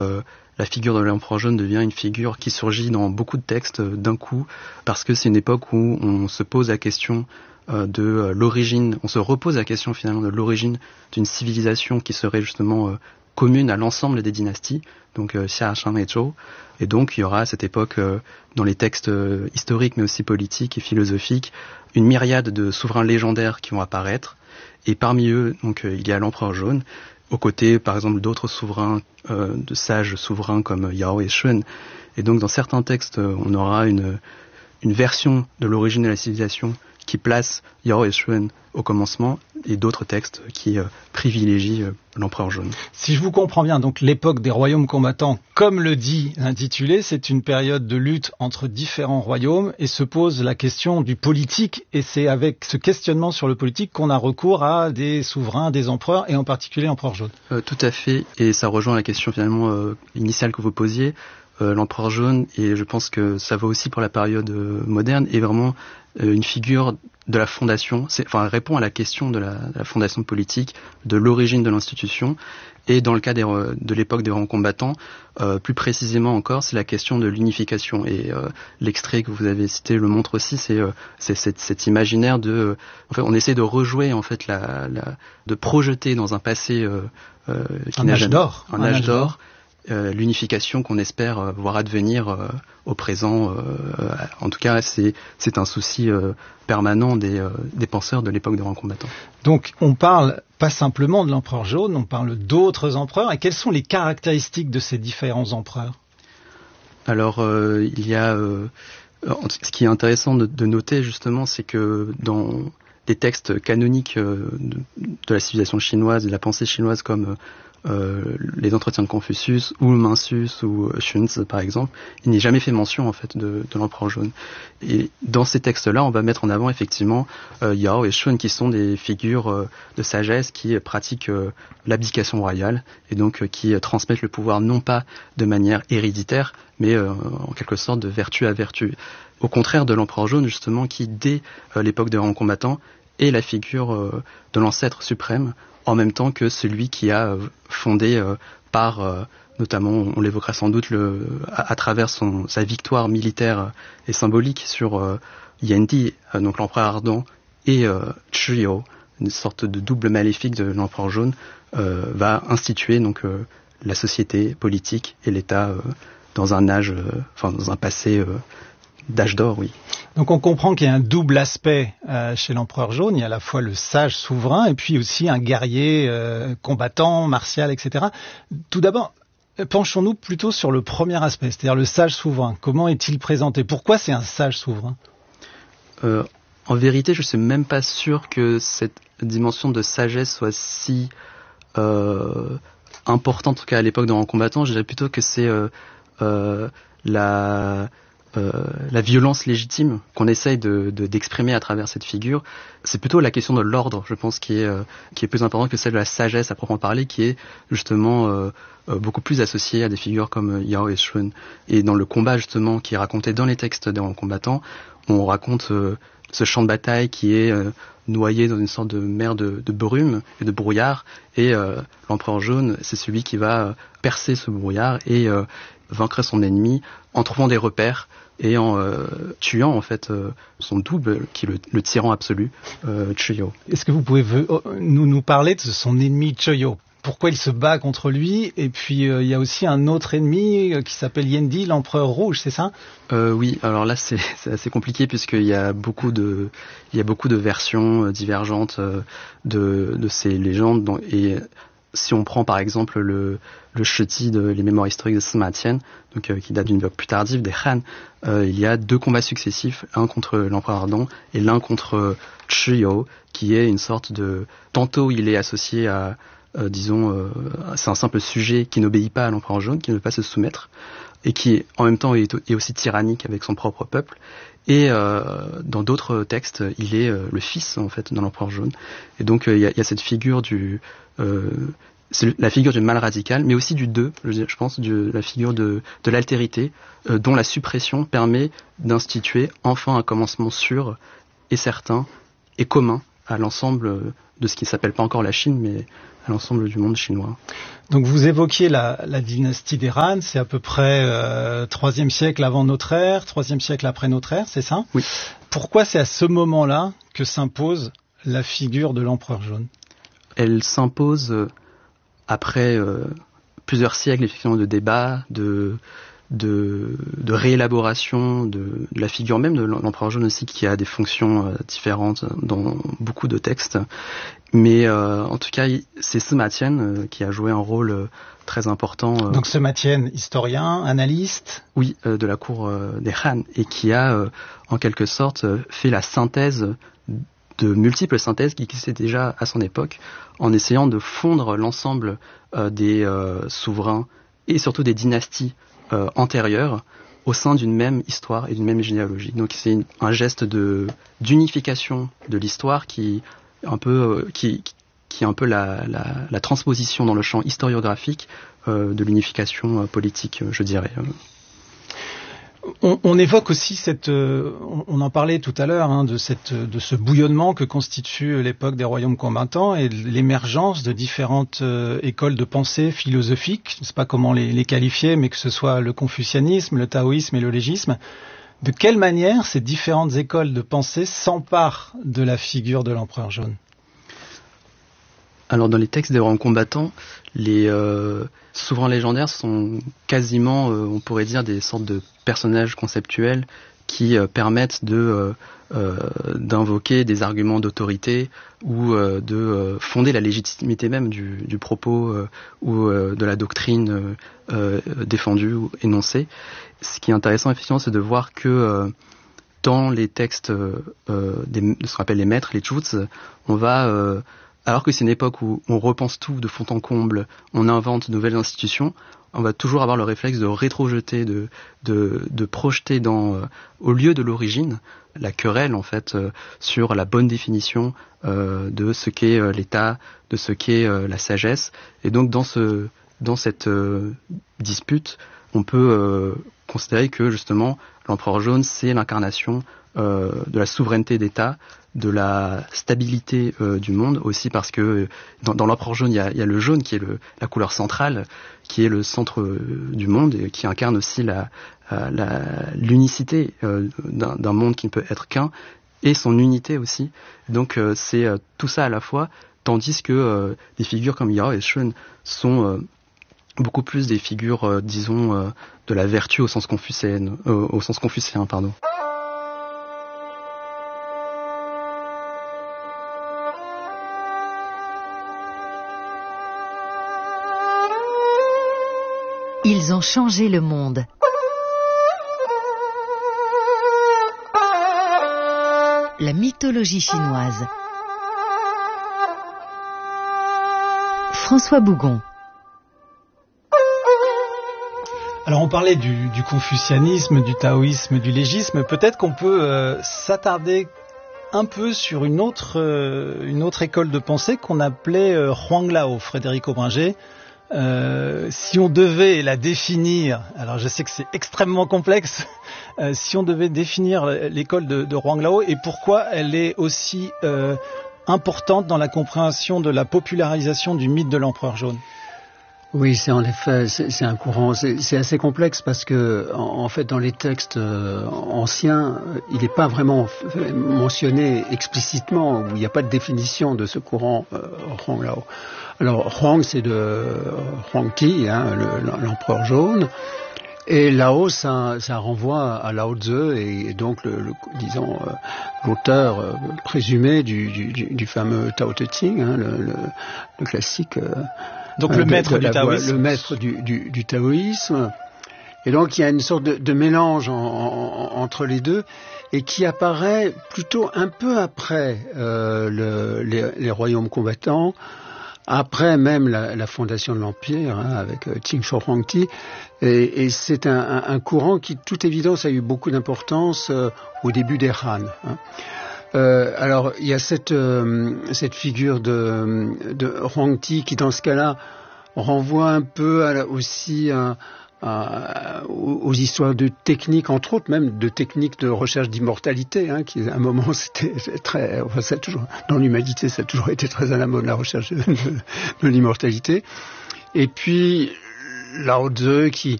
la figure de l'empereur jaune devient une figure qui surgit dans beaucoup de textes d'un coup, parce que c'est une époque où on se pose la question de l'origine, on se repose la question finalement de l'origine d'une civilisation qui serait justement commune à l'ensemble des dynasties, donc Xia, Shang et Zhou. Et donc il y aura à cette époque, dans les textes historiques mais aussi politiques et philosophiques, une myriade de souverains légendaires qui vont apparaître. Et parmi eux, donc il y a l'empereur jaune, aux côtés par exemple d'autres souverains, de sages souverains comme Yao et Shun. Et donc dans certains textes, on aura une version de l'origine de la civilisation qui place Yao et Shun au commencement, et d'autres textes qui privilégient l'empereur jaune. Si je vous comprends bien, donc l'époque des royaumes combattants, comme le dit l'intitulé, c'est une période de lutte entre différents royaumes et se pose la question du politique, et c'est avec ce questionnement sur le politique qu'on a recours à des souverains, des empereurs, et en particulier l'empereur jaune. Tout à fait, et ça rejoint la question finalement initiale que vous posiez. L'empereur jaune, et je pense que ça vaut aussi pour la période moderne, est vraiment une figure de la fondation, elle répond à la question de la fondation politique, de l'origine de l'institution, et dans le cas de l'époque des royaumes combattants, plus précisément encore, c'est la question de l'unification, et l'extrait que vous avez cité le montre aussi, c'est cet imaginaire de, on essaie de rejouer en fait de projeter dans un passé un âge d'or, l'unification qu'on espère voir advenir au présent. En tout cas, c'est un souci permanent des penseurs de l'époque des royaumes combattants. Donc, on parle pas simplement de l'empereur jaune, on parle d'autres empereurs. Et quelles sont les caractéristiques de ces différents empereurs ? Alors, il y a... ce qui est intéressant de noter, justement, c'est que dans des textes canoniques de la civilisation chinoise et de la pensée chinoise comme les entretiens de Confucius ou Mencius ou Xunzi par exemple, il n'est jamais fait mention en fait de l'empereur jaune. Et dans ces textes-là, on va mettre en avant effectivement Yao et Shun qui sont des figures de sagesse qui pratiquent l'abdication royale et donc qui transmettent le pouvoir non pas de manière héréditaire mais en quelque sorte de vertu à vertu. Au contraire de l'empereur jaune justement qui dès l'époque des royaumes combattants est la figure de l'ancêtre suprême en même temps que celui qui a fondé par, notamment, on l'évoquera sans doute, à travers sa victoire militaire et symbolique sur Yendi, donc l'empereur ardent, et Chiyou, une sorte de double maléfique de l'empereur jaune, va instituer donc la société politique et l'État dans un âge, dans un passé d'âge d'or, oui. Donc on comprend qu'il y a un double aspect chez l'empereur jaune. Il y a à la fois le sage souverain et puis aussi un guerrier combattant, martial, etc. Tout d'abord, penchons-nous plutôt sur le premier aspect, c'est-à-dire le sage souverain. Comment est-il présenté ? Pourquoi c'est un sage souverain ? En vérité, je ne suis même pas sûr que cette dimension de sagesse soit si importante, en tout cas à l'époque dans combattant. Je dirais plutôt que c'est la violence légitime qu'on essaye d'exprimer à travers cette figure. C'est plutôt la question de l'ordre, je pense, qui est plus importante que celle de la sagesse à proprement parler, qui est justement beaucoup plus associée à des figures comme Yao et Shun. Et dans le combat justement qui est raconté dans les textes des combattants, on raconte ce champ de bataille qui est noyé dans une sorte de mer de brume et de brouillard, et l'empereur jaune, c'est celui qui va percer ce brouillard et vaincre son ennemi en trouvant des repères et en tuant en fait son double, qui est le tyran absolu, Chiyou. Est-ce que vous pouvez nous parler de son ennemi Chiyou ? Pourquoi il se bat contre lui ? Et puis il y a aussi un autre ennemi qui s'appelle Yendi, l'empereur rouge, c'est ça ? Oui, alors là c'est assez compliqué puisqu'il y a beaucoup de versions divergentes de ces légendes et si on prend par exemple le Shiti les mémoires historiques de Sima Qian, donc qui date d'une époque plus tardive des Han, il y a deux combats successifs, un contre l'empereur ardent et l'un contre Chiyou, qui est une sorte de... Tantôt il est associé à c'est un simple sujet qui n'obéit pas à l'empereur jaune, qui ne veut pas se soumettre, et qui en même temps est aussi tyrannique avec son propre peuple. Et dans d'autres textes, il est le fils en fait de l'empereur jaune. Et donc il y a cette figure c'est la figure du mal radical, mais aussi du deux, je pense, la figure de l'altérité, dont la suppression permet d'instituer enfin un commencement sûr et certain et commun à l'ensemble de ce qui s'appelle pas encore la Chine, mais à l'ensemble du monde chinois. Donc vous évoquiez la dynastie des Han, c'est à peu près 3e siècle avant notre ère, 3e siècle après notre ère, c'est ça ? Oui. Pourquoi c'est à ce moment-là que s'impose la figure de l'empereur jaune ? Elle s'impose après plusieurs siècles effectivement de débats, de réélaboration de la figure même de l'empereur jaune aussi, qui a des fonctions différentes dans beaucoup de textes. Mais en tout cas, c'est Sima Qian qui a joué un rôle très important. Donc Sima Qian, historien, analyste. Oui, de la cour des Han, et qui a en quelque sorte fait la synthèse de multiples synthèses qui existaient déjà à son époque, en essayant de fondre l'ensemble des souverains et surtout des dynasties antérieures au sein d'une même histoire et d'une même généalogie. Donc c'est un geste d'unification de l'histoire qui est un peu la transposition dans le champ historiographique de l'unification politique, je dirais. On évoque aussi on en parlait tout à l'heure, de ce bouillonnement que constitue l'époque des royaumes combattants et l'émergence de différentes écoles de pensée philosophiques. Je ne sais pas comment les qualifier, mais que ce soit le confucianisme, le taoïsme et le légisme. De quelle manière ces différentes écoles de pensée s'emparent de la figure de l'empereur jaune ? Alors dans les textes des royaumes combattants, les souverains légendaires sont quasiment, on pourrait dire, des sortes de personnages conceptuels qui permettent d'invoquer des arguments d'autorité ou de fonder la légitimité même du propos ou de la doctrine défendue ou énoncée. Ce qui est intéressant effectivement, c'est de voir que dans les textes de ce qu'on appelle les maîtres, les chuts, on va alors que c'est une époque où on repense tout de fond en comble, on invente de nouvelles institutions, on va toujours avoir le réflexe de rétrojeter, de projeter au lieu de l'origine, la querelle en fait sur la bonne définition de ce qu'est l'État, de ce qu'est la sagesse. Et donc dans cette dispute, on peut considérer que justement l'empereur jaune, c'est l'incarnation de la souveraineté d'État, de la stabilité du monde aussi, parce que dans l'empereur jaune, il y a le jaune qui est la couleur centrale, qui est le centre du monde et qui incarne aussi l'unicité d'un monde qui ne peut être qu'un, et son unité aussi. Donc c'est tout ça à la fois, tandis que des figures comme Yao et Shun sont beaucoup plus des figures, disons, de la vertu au sens confucéen, pardon. Ils ont changé le monde. La mythologie chinoise. François Bougon. Alors on parlait du confucianisme, du taoïsme, du légisme. Peut-être qu'on peut s'attarder un peu sur une autre école de pensée qu'on appelait Huanglao, Frédéric Aubringer. Si on devait la définir, alors je sais que c'est extrêmement complexe, si on devait définir l'école de Huanglao et pourquoi elle est aussi importante dans la compréhension de la popularisation du mythe de l'empereur jaune. Oui, c'est en effet, c'est un courant, c'est assez complexe parce que, en fait, dans les textes anciens, il n'est pas vraiment mentionné explicitement, où il n'y a pas de définition de ce courant Huanglao. Alors, Huang, c'est de Huangti, l'empereur jaune, et Lao, ça renvoie à Lao Tzu, et donc, disons, l'auteur présumé du fameux Tao Te Ching, le classique. Donc le maître du taoïsme. Le maître du taoïsme. Et donc il y a une sorte de mélange entre les deux, et qui apparaît plutôt un peu après les royaumes combattants, après même la fondation de l'Empire, avec Qing Shi Huangdi. Et c'est un courant qui, de toute évidence, a eu beaucoup d'importance au début des Han. Alors, il y a cette figure de Huangdi qui, dans ce cas-là, renvoie un peu aussi à aux histoires de techniques, entre autres, même de techniques de recherche d'immortalité, qui à un moment c'était très, enfin ça a toujours, dans l'humanité, ça a toujours été très à la mode, la recherche de l'immortalité. Et puis Lao Tzu qui